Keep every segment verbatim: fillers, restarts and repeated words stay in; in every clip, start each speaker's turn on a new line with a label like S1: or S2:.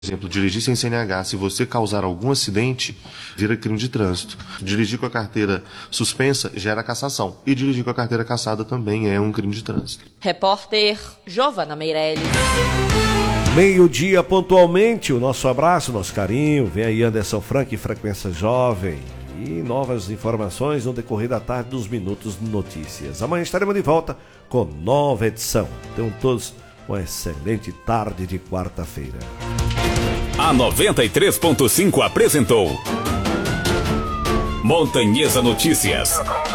S1: Por exemplo, dirigir sem C N H, se você causar algum acidente, vira crime de trânsito. Dirigir com a carteira suspensa gera cassação. E dirigir com a carteira cassada também é um crime de trânsito.
S2: Repórter Giovana Meirelles.
S3: Meio-dia pontualmente, o nosso abraço, nosso carinho. Vem aí Anderson Frank, Frequência Jovem. E novas informações no decorrer da tarde dos Minutos de Notícias. Amanhã estaremos de volta com nova edição. Tenham todos uma excelente tarde de quarta-feira.
S4: A noventa e três ponto cinco apresentou Montanhesa Notícias.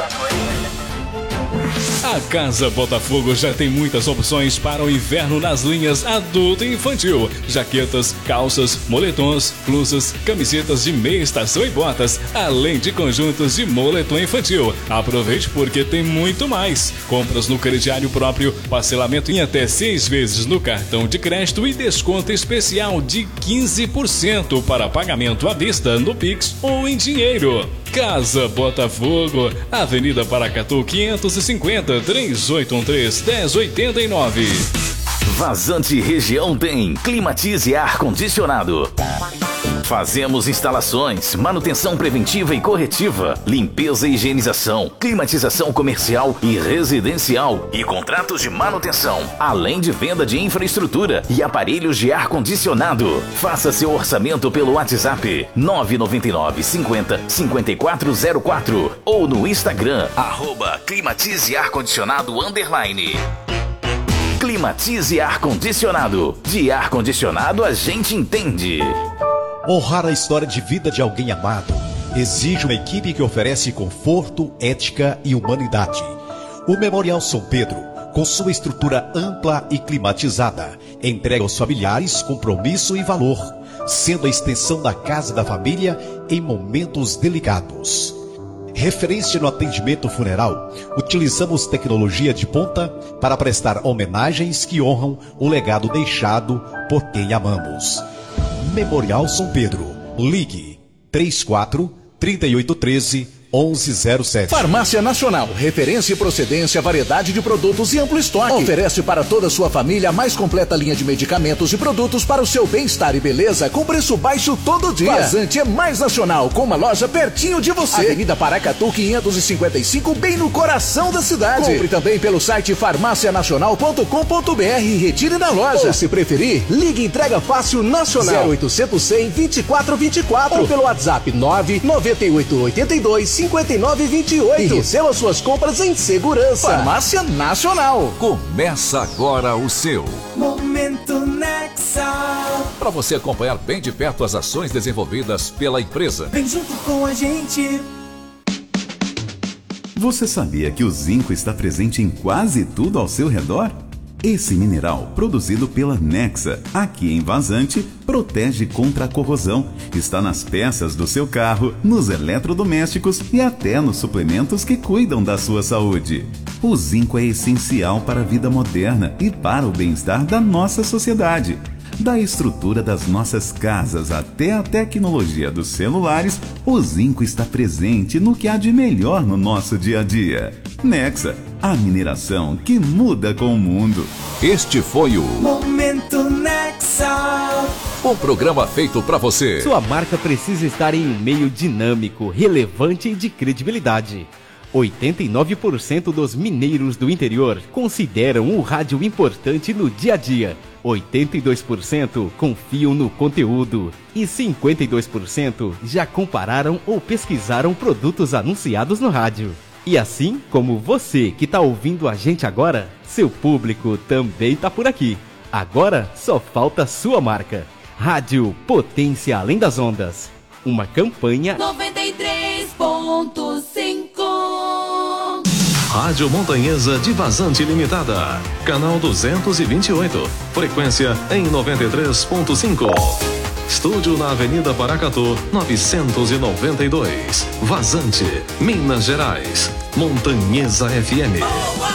S4: A Casa Botafogo já tem muitas opções para o inverno nas linhas adulto e infantil. Jaquetas, calças, moletons, blusas, camisetas de meia estação e botas, além de conjuntos de moletom infantil. Aproveite porque tem muito mais. Compras no crediário próprio, parcelamento em até seis vezes no cartão de crédito e desconto especial de quinze por cento para pagamento à vista no Pix ou em dinheiro. Casa Botafogo, Avenida Paracatu quinhentos e cinquenta, três oito um três, um zero oito nove.
S5: Vazante Região tem Climatize Ar-Condicionado. Fazemos instalações, manutenção preventiva e corretiva, limpeza e higienização, climatização comercial e residencial e contratos de manutenção, além de venda de infraestrutura e aparelhos de ar-condicionado. Faça seu orçamento pelo WhatsApp nove nove nove, cinquenta, cinquenta e quatro zero quatro ou no Instagram, arroba Climatize Ar-Condicionado underline. Climatize Ar-Condicionado. De ar-condicionado a gente entende.
S6: Honrar a história de vida de alguém amado exige uma equipe que oferece conforto, ética e humanidade. O Memorial São Pedro, com sua estrutura ampla e climatizada, entrega aos familiares compromisso e valor, sendo a extensão da casa da família em momentos delicados. Referência no atendimento funeral, utilizamos tecnologia de ponta para prestar homenagens que honram o legado deixado por quem amamos. Memorial São Pedro. Ligue três quatro, três oito um três, um um zero sete.
S7: Farmácia Nacional, referência e procedência, variedade de produtos e amplo estoque. Oferece para toda a sua família a mais completa linha de medicamentos e produtos para o seu bem-estar e beleza com preço baixo todo dia. Vazante é mais nacional, com uma loja pertinho de você. Avenida Paracatu quinhentos e cinquenta e cinco, bem no coração da cidade. Compre também pelo site farmácia nacional ponto com ponto br e retire na loja. Ou se preferir, ligue Entrega Fácil Nacional zero oitocentos, cem, vinte e quatro vinte e quatro ou pelo WhatsApp nove nove oito oito dois, cinquenta e nove vinte e oito e receba suas compras em segurança. Farmácia Nacional.
S8: Começa agora o seu
S9: Momento Nexa.
S8: Para você acompanhar bem de perto as ações desenvolvidas pela empresa.
S9: Vem junto com a gente.
S10: Você sabia que o zinco está presente em quase tudo ao seu redor? Esse mineral, produzido pela Nexa, aqui em Vazante, protege contra a corrosão. Está nas peças do seu carro, nos eletrodomésticos e até nos suplementos que cuidam da sua saúde. O zinco é essencial para a vida moderna e para o bem-estar da nossa sociedade. Da estrutura das nossas casas até a tecnologia dos celulares, o zinco está presente no que há de melhor no nosso dia a dia. Nexa, a mineração que muda com o mundo.
S8: Este foi o
S9: Momento Nexa.
S8: Um programa feito para você.
S11: Sua marca precisa estar em um meio dinâmico, relevante e de credibilidade. oitenta e nove por cento dos mineiros do interior consideram o rádio importante no dia a dia. oitenta e dois por cento confiam no conteúdo e cinquenta e dois por cento já compararam ou pesquisaram produtos anunciados no rádio. E assim como você que está ouvindo a gente agora, seu público também está por aqui. Agora só falta a sua marca. Rádio Potência Além das Ondas. Uma campanha
S2: noventa e três ponto cinco.
S12: Rádio Montanhesa de Vazante Limitada. Canal duzentos e vinte e oito. Frequência em noventa e três ponto cinco. Estúdio na Avenida Paracatu, novecentos e noventa e dois. Vazante, Minas Gerais. Montanhesa F M.